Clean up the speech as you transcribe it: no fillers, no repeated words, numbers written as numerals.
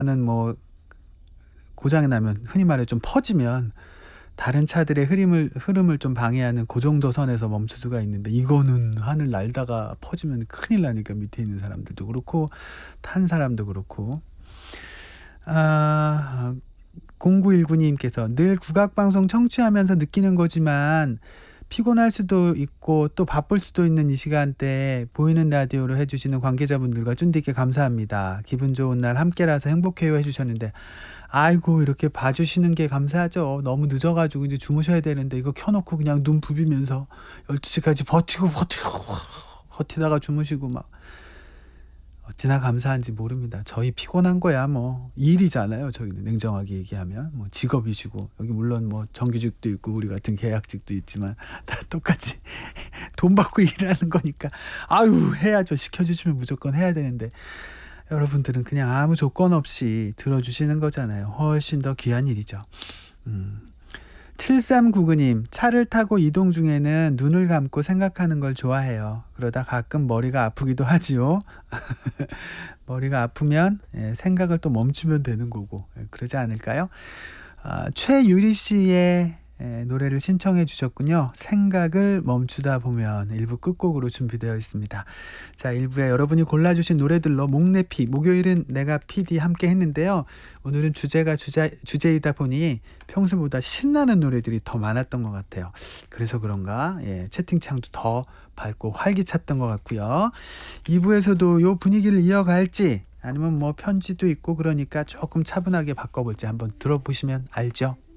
는 뭐 고장이 나면 흔히 말해 좀 퍼지면 다른 차들의 흐름을 좀 방해하는 고 정도 선에서 멈출 수가 있는데, 이거는 하늘 날다가 퍼지면 큰일 나니까 밑에 있는 사람들도 그렇고 탄 사람도 그렇고. 0919 님께서 늘 국악방송 청취하면서 느끼는 거지만 피곤할 수도 있고 또 바쁠 수도 있는 이 시간대에 보이는 라디오로 해주시는 관계자분들과 쫀디께 감사합니다. 기분 좋은 날 함께라서 행복해요 해주셨는데, 아이고 이렇게 봐주시는 게 감사하죠. 너무 늦어가지고 이제 주무셔야 되는데 이거 켜놓고 그냥 눈 부비면서 12시까지 버티다가 주무시고 막 어찌나 감사한지 모릅니다. 저희 피곤한 거야 뭐 일이잖아요. 저희는 냉정하게 얘기하면 뭐 직업이시고, 여기 물론 뭐 정규직도 있고 우리 같은 계약직도 있지만 다 똑같이 돈 받고 일하는 거니까 아유 해야죠. 시켜주시면 무조건 해야 되는데 여러분들은 그냥 아무 조건 없이 들어주시는 거잖아요. 훨씬 더 귀한 일이죠. 7399님, 차를 타고 이동 중에는 눈을 감고 생각하는 걸 좋아해요. 그러다 가끔 머리가 아프기도 하지요. 머리가 아프면 생각을 또 멈추면 되는 거고, 그러지 않을까요? 최유리 씨의 노래를 신청해 주셨군요. 생각을 멈추다 보면 1부 끝곡으로 준비되어 있습니다. 자, 1부에 여러분이 골라주신 노래들로 목내피, 목요일은 내가 PD 함께 했는데요. 오늘은 주제가 주제이다 보니 평소보다 신나는 노래들이 더 많았던 것 같아요. 그래서 그런가 채팅창도 더 밝고 활기찼던 것 같고요. 2부에서도 요 분위기를 이어갈지 아니면 뭐 편지도 있고 그러니까 조금 차분하게 바꿔볼지 한번 들어보시면 알죠.